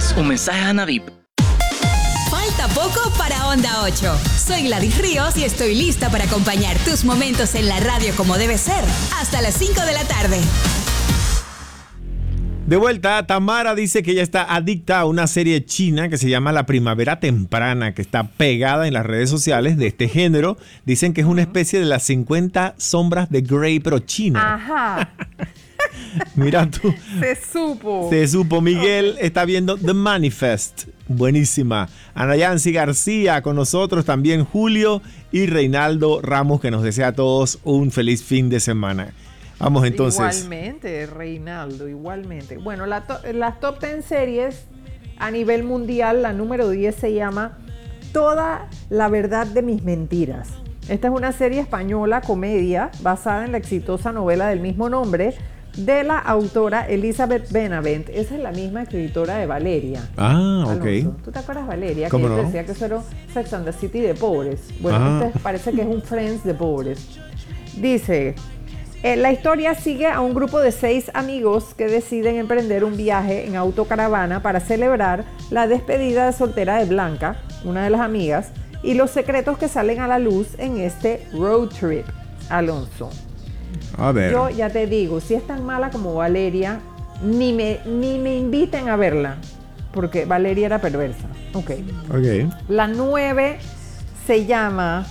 es un mensaje a Nadip. Falta poco para Onda 8. Soy Gladys Ríos y estoy lista para acompañar tus momentos en la radio como debe ser. Hasta las 5 de la tarde. De vuelta, Tamara dice que ella está adicta a una serie china que se llama La Primavera Temprana, que está pegada en las redes sociales de este género. Dicen que es una especie de las 50 sombras de Grey, pero china. Ajá. Mira tú. Se supo. Se supo. Miguel está viendo The Manifest. Buenísima. Ana Yancy García con nosotros, también Julio y Reinaldo Ramos, que nos desea a todos un feliz fin de semana. Vamos entonces. Igualmente, Reinaldo, igualmente. Bueno, las top 10 series a nivel mundial, la número 10 se llama Toda la verdad de mis mentiras. Esta es una serie española, comedia, basada en la exitosa novela del mismo nombre, de la autora Elizabeth Benavent. Esa es la misma escritora de Valeria. Ah, ok. Alonso. ¿Tú te acuerdas, Valeria? ¿Cómo que no? decía que eso era Sex and the City de pobres. Bueno, este parece que es un Friends de pobres. Dice... la historia sigue a un grupo de 6 amigos que deciden emprender un viaje en autocaravana para celebrar la despedida de soltera de Blanca, una de las amigas, y los secretos que salen a la luz en este road trip. Alonso, A ver. yo ya te digo, si es tan mala como Valeria, ni me inviten a verla, porque Valeria era perversa. Ok. La 9 se llama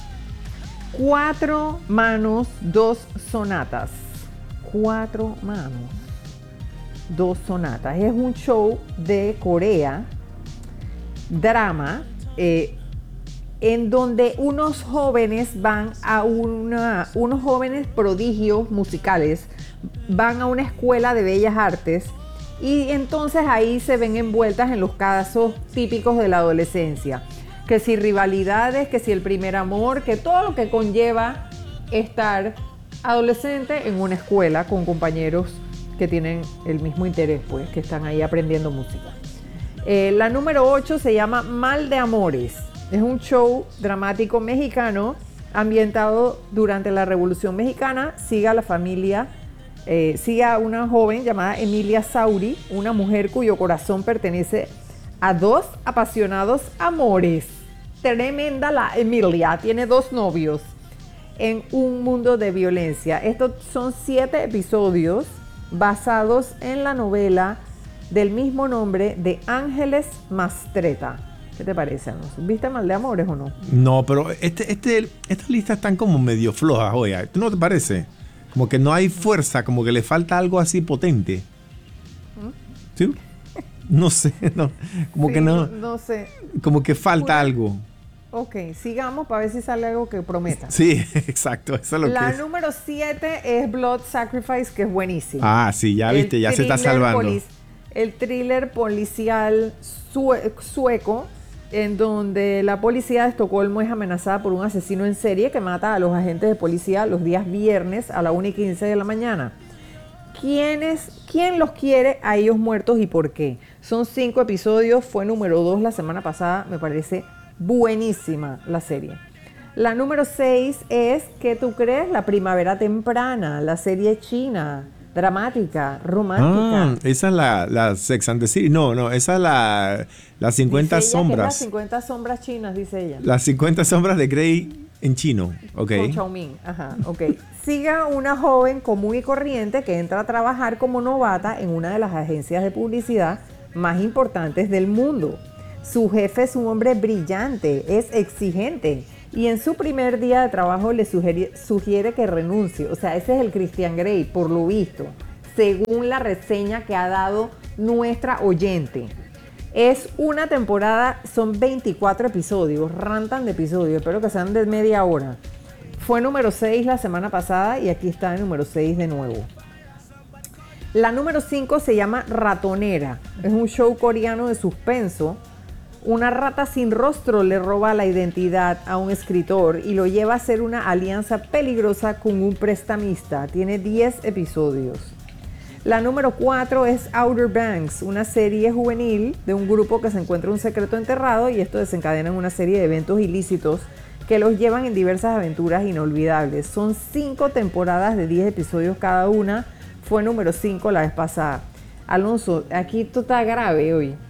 4 manos, 2 sonatas. 4 manos, 2 sonatas. Es un show de Corea, drama, en donde unos jóvenes unos jóvenes prodigios musicales van a una escuela de bellas artes y entonces ahí se ven envueltas en los casos típicos de la adolescencia. Que si rivalidades, que si el primer amor, que todo lo que conlleva estar adolescente en una escuela con compañeros que tienen el mismo interés, pues, que están ahí aprendiendo música. La número 8 se llama Mal de Amores. Es un show dramático mexicano ambientado durante la Revolución Mexicana. Sigue a una joven llamada Emilia Sauri, una mujer cuyo corazón pertenece a 2 apasionados amores. Tremenda la Emilia, tiene 2 novios en un mundo de violencia. Estos son 7 episodios basados en la novela del mismo nombre de Ángeles Mastretta. ¿Qué te parece? ¿Viste Mal de Amores o no? No, pero estas listas están como medio flojas, oye. ¿Tú no te parece? Como que no hay fuerza, como que le falta algo así potente. ¿Sí? No sé, no. Como sí, que no. No sé. Como que falta algo. Ok, sigamos para ver si sale algo que prometa. Sí, exacto. Eso es lo la que es. número 7 es Blood Sacrifice, que es buenísimo. Ah, sí, ya viste, ya se está salvando. El thriller policial sueco, en donde la policía de Estocolmo es amenazada por un asesino en serie que mata a los agentes de policía los días viernes a la 1:15 de la mañana. ¿Quién los quiere a ellos muertos y por qué? Son 5 episodios, fue número 2 la semana pasada, me parece buenísima la serie. La número 6 es, ¿qué tú crees? La Primavera Temprana, la serie china, dramática, romántica. Esa es la Sex and the City. No, esa es las 50 dice ella sombras. Que es las 50 sombras chinas, dice ella. Las 50 sombras de Grey en chino, ok. Con Chao Ming, ajá, ok. Siga una joven común y corriente que entra a trabajar como novata en una de las agencias de publicidad más importantes del mundo. Su jefe es un hombre brillante, es exigente y en su primer día de trabajo le sugiere que renuncie. O sea, ese es el Christian Grey, por lo visto, según la reseña que ha dado nuestra oyente. Es una temporada, son 24 episodios, rantan de episodios, espero que sean de media hora. Fue número 6 la semana pasada y aquí está el número 6 de nuevo. La número 5 se llama Ratonera, es un show coreano de suspenso. Una rata sin rostro le roba la identidad a un escritor y lo lleva a hacer una alianza peligrosa con un prestamista. Tiene 10 episodios. La número 4 es Outer Banks, una serie juvenil de un grupo que se encuentra un secreto enterrado y esto desencadena en una serie de eventos ilícitos que los llevan en diversas aventuras inolvidables. Son 5 temporadas de 10 episodios cada una. Fue número 5 la vez pasada. Alonso, aquí esto está grave hoy.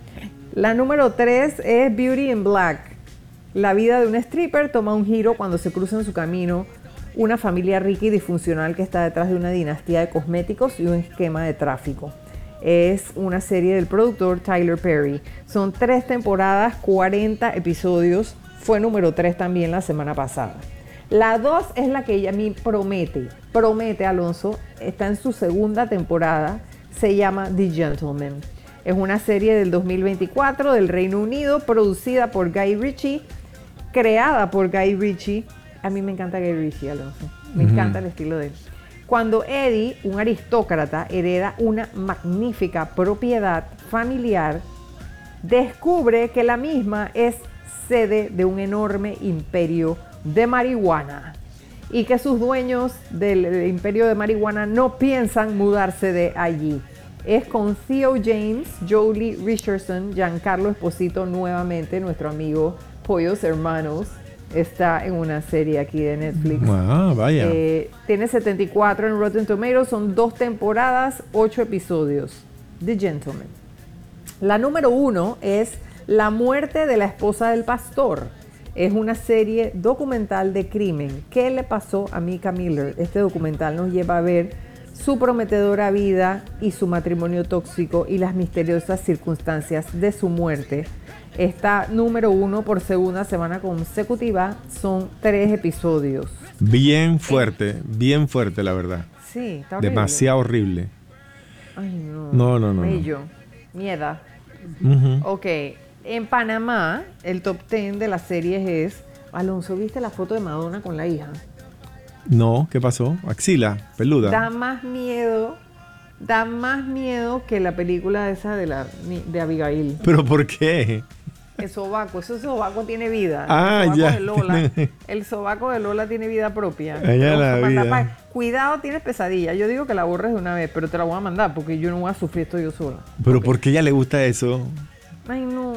La número 3 es Beauty in Black. La vida de un stripper toma un giro cuando se cruza en su camino una familia rica y disfuncional que está detrás de una dinastía de cosméticos y un esquema de tráfico. Es una serie del productor Tyler Perry. Son 3 temporadas, 40 episodios. Fue número 3 también la semana pasada. La 2 es la que ella a mí promete, Alonso. Está en su segunda temporada. Se llama The Gentleman. Es una serie del 2024 del Reino Unido, producida por Guy Ritchie, creada por Guy Ritchie. A mí me encanta Guy Ritchie, Alonso. Me encanta el estilo de él. Cuando Eddie, un aristócrata, hereda una magnífica propiedad familiar, descubre que la misma es sede de un enorme imperio de marihuana y que sus dueños del imperio de marihuana no piensan mudarse de allí. Es con Theo James, Joely Richardson, Giancarlo Esposito nuevamente, nuestro amigo Pollos Hermanos. Está en una serie aquí de Netflix. Ah, vaya. Tiene 74 en Rotten Tomatoes. Son 2 temporadas, 8 episodios. The Gentleman. La número 1 es La muerte de la esposa del pastor. Es una serie documental de crimen. ¿Qué le pasó a Micah Miller? Este documental nos lleva a ver su prometedora vida y su matrimonio tóxico y las misteriosas circunstancias de su muerte. Está número 1 por segunda semana consecutiva. Son 3 episodios. Bien fuerte la verdad. Sí, está horrible. Demasiado horrible. Ay, no. No. Bello. Miedo. Ok. En Panamá, el top 10 de las series es... Alonso, ¿viste la foto de Madonna con la hija? No, ¿qué pasó? Axila, peluda. Da más miedo que la película esa de Abigail. ¿Pero por qué? El sobaco, ese sobaco tiene vida. Ah, el sobaco ya. De Lola, el sobaco de Lola tiene vida propia. Ella la vida. Cuidado, tienes pesadilla. Yo digo que la borres de una vez, pero te la voy a mandar porque yo no voy a sufrir esto yo sola. ¿Pero okay. por qué a ella le gusta eso? Ay, no.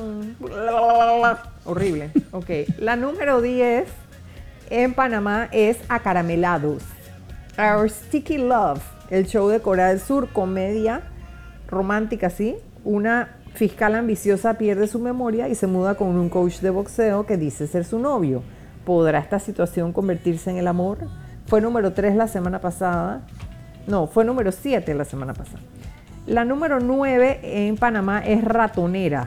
Horrible. Ok. La número 10 en Panamá es Acaramelados. Our Sticky Love. El show de Corea del Sur, comedia romántica, ¿sí? Una fiscal ambiciosa pierde su memoria y se muda con un coach de boxeo que dice ser su novio. ¿Podrá esta situación convertirse en el amor? Fue número 3 la semana pasada. No, fue número 7 la semana pasada. La número 9 en Panamá es Ratonera.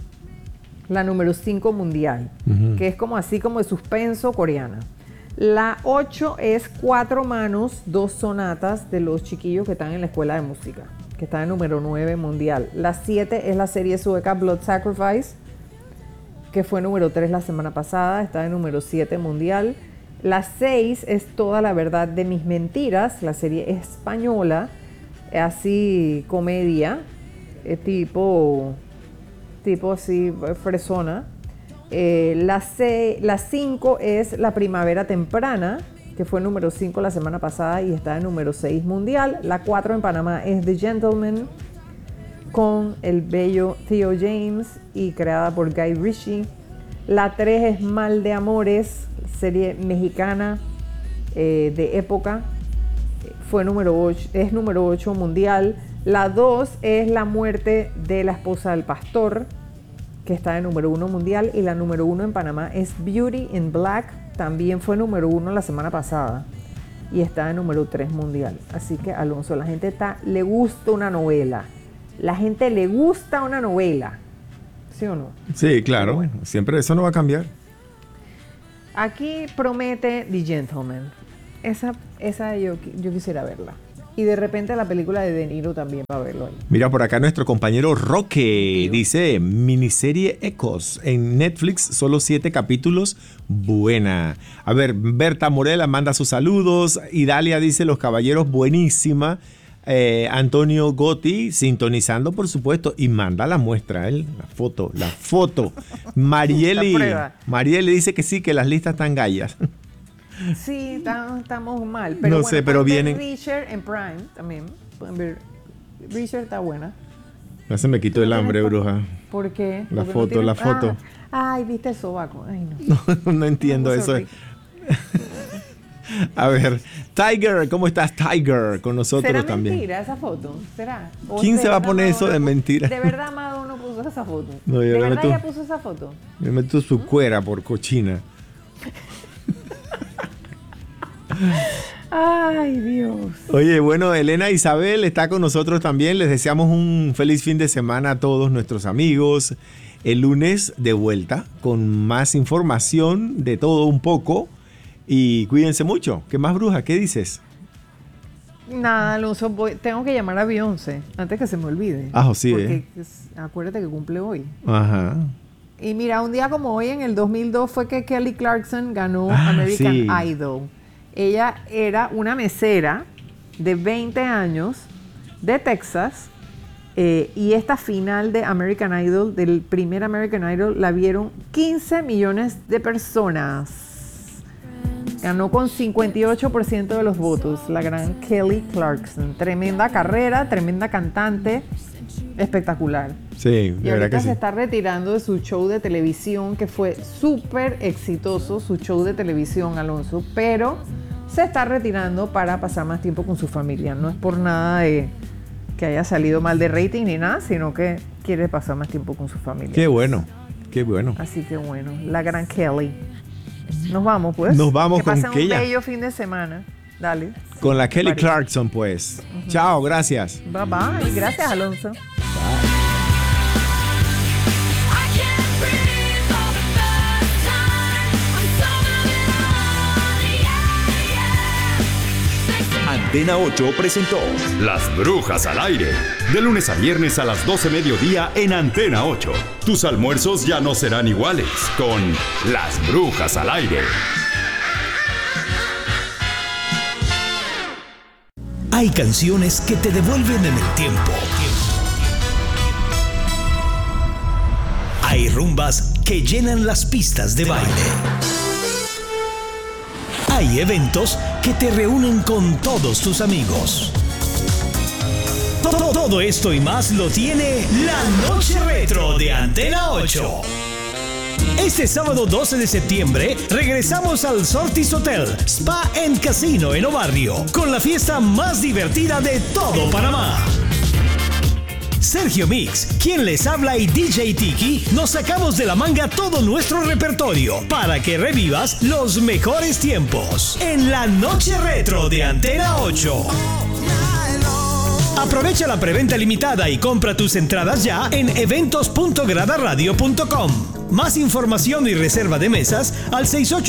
La número 5 mundial, que es como así como de suspenso coreana. La 8 es 4 manos, 2 sonatas de los chiquillos que están en la escuela de música, que está en número 9 mundial. La 7 es la serie sueca Blood Sacrifice, que fue número 3 la semana pasada, está en número 7 mundial. La 6 es Toda la verdad de mis mentiras, la serie española, así comedia, tipo así fresona. La 5 es La primavera temprana, que fue número 5 la semana pasada y está en número 6 mundial. La 4 en Panamá es The Gentleman, con el bello Theo James y creada por Guy Ritchie. La 3 es Mal de Amores, serie mexicana de época, es número 8 mundial. La 2 es La muerte de la esposa del pastor, que está en número 1 mundial, y la número 1 en Panamá es Beauty in Black, también fue número 1 la semana pasada y está en número 3 mundial. Así que, Alonso, la gente le gusta una novela. La gente le gusta una novela, ¿sí o no? Sí, claro, bueno, siempre eso no va a cambiar. Aquí promete The Gentleman. Esa yo quisiera verla. Y de repente la película de De Niro también para verlo ahí. Mira, por acá nuestro compañero Roque dice, miniserie Ecos en Netflix, solo 7 capítulos, buena. A ver, Berta Morela manda sus saludos, Idalia dice, Los Caballeros, buenísima. Antonio Gotti sintonizando, por supuesto, y manda la muestra, la foto. Marieli dice que sí, que las listas están gallas. Sí, estamos mal. Pero no bueno, sé, pero vienen. Reacher en Prime también. Pueden ver. Reacher está buena. Ya se me quitó el hambre, bruja. ¿Por qué? La foto. Ay, viste el sobaco. Ay, no. No entiendo eso. A ver, Tiger, ¿cómo estás, Tiger? Con nosotros también. ¿Será mentira esa foto? ¿Será? ¿Quién se va a poner eso de mentira? De verdad, Amado no puso puso esa foto? No, ¿De verdad ella puso esa foto? Me meto su cuera por cochina. Ay, Dios. Oye, bueno, Elena Isabel está con nosotros también. Les deseamos un feliz fin de semana a todos nuestros amigos. El lunes de vuelta con más información de todo un poco. Y cuídense mucho. ¿Qué más, bruja? ¿Qué dices? Nada, Alonso, tengo que llamar a Beyoncé antes que se me olvide. Ah, sí, porque acuérdate que cumple hoy. Ajá. Y mira, un día como hoy, en el 2002, fue que Kelly Clarkson ganó American Idol. Ella era una mesera de 20 años de Texas y esta final de American Idol, del primer American Idol, la vieron 15 millones de personas. Ganó con 58% de los votos la gran Kelly Clarkson. Tremenda carrera, tremenda cantante, espectacular. Sí, y ahorita se está retirando de su show de televisión, que fue súper exitoso, su show de televisión, Alonso, pero se está retirando para pasar más tiempo con su familia. No es por nada de que haya salido mal de rating ni nada, sino que quiere pasar más tiempo con su familia. Qué bueno, qué bueno. Así que bueno, la gran Kelly. Nos vamos, pues. Nos vamos que con pasen Kelly. un bello fin de semana. Dale. Con la Kelly Clarkson, pues. Chao, gracias. Bye bye. Gracias, Alonso. Antena 8 presentó Las Brujas al Aire. De lunes a viernes a las 12 mediodía en Antena 8. Tus almuerzos ya no serán iguales con Las Brujas al Aire. Hay canciones que te devuelven en el tiempo. Hay rumbas que llenan las pistas de baile. Hay eventos que te reúnen con todos tus amigos. Todo esto y más lo tiene la Noche Retro de Antena 8. Este sábado 12 de septiembre regresamos al Sortis Hotel, Spa and Casino en Obarrio, con la fiesta más divertida de todo Panamá. Sergio Mix, quien les habla, y DJ Tiki, nos sacamos de la manga todo nuestro repertorio para que revivas los mejores tiempos en la Noche Retro de Antena 8. Aprovecha la preventa limitada y compra tus entradas ya en eventos.gradaradio.com. Más información y reserva de mesas al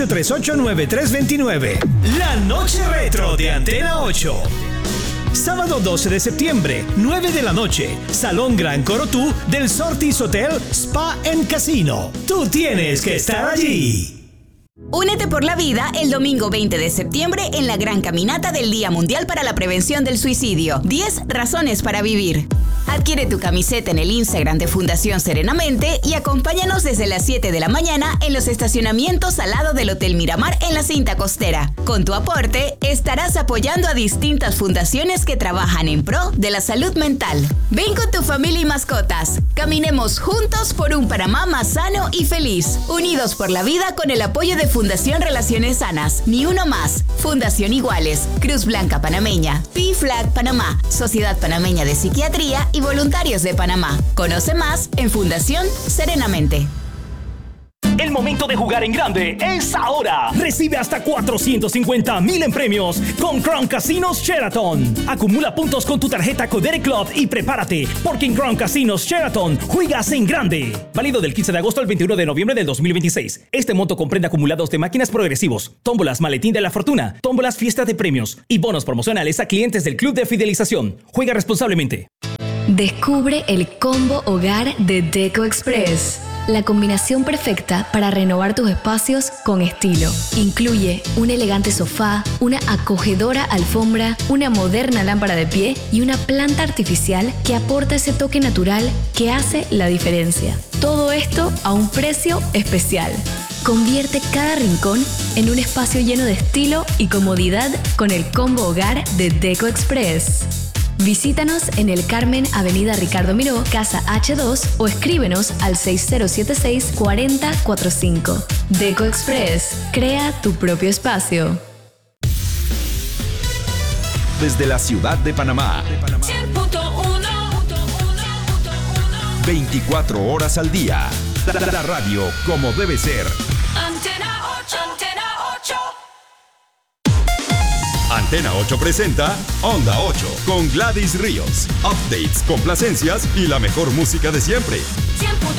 68389329. La Noche Retro de Antena 8. Sábado 12 de septiembre, 9 de la noche, Salón Gran Corotú del Sortis Hotel, Spa and Casino. Tú tienes que estar allí. Únete por la vida el domingo 20 de septiembre en la gran caminata del Día Mundial para la Prevención del Suicidio. 10 razones para vivir. Adquiere tu camiseta en el Instagram de Fundación Serenamente y acompáñanos desde las 7 de la mañana en los estacionamientos al lado del Hotel Miramar en la cinta costera. Con tu aporte, estarás apoyando a distintas fundaciones que trabajan en pro de la salud mental. Ven con tu familia y mascotas. Caminemos juntos por un Panamá más sano y feliz. Unidos por la vida con el apoyo de Fundación Relaciones Sanas. Ni uno más. Fundación Iguales. Cruz Blanca Panameña. PFLAG Panamá. Sociedad Panameña de Psiquiatría y Voluntarios de Panamá. Conoce más en Fundación Serenamente. El momento de jugar en grande es ahora. Recibe hasta 450,000 en premios con Crown Casinos Sheraton. Acumula puntos con tu tarjeta Codere Club y prepárate, porque en Crown Casinos Sheraton juegas en grande. Válido del 15 de agosto al 21 de noviembre del 2026. Este monto comprende acumulados de máquinas progresivos, tómbolas Maletín de la Fortuna, tómbolas Fiesta de Premios y bonos promocionales a clientes del Club de Fidelización. Juega responsablemente. Descubre el combo hogar de Deco Express. La combinación perfecta para renovar tus espacios con estilo. Incluye un elegante sofá, una acogedora alfombra, una moderna lámpara de pie y una planta artificial que aporta ese toque natural que hace la diferencia. Todo esto a un precio especial. Convierte cada rincón en un espacio lleno de estilo y comodidad con el combo hogar de Deco Express. Visítanos en El Carmen, Avenida Ricardo Miró, Casa H2 o escríbenos al 6076-4045. Deco Express, crea tu propio espacio. Desde la ciudad de Panamá. 24 horas al día. La radio como debe ser. Antena 8, Antena 8. Antena 8 presenta Onda 8 con Gladys Ríos. Updates, complacencias y la mejor música de siempre. 100.9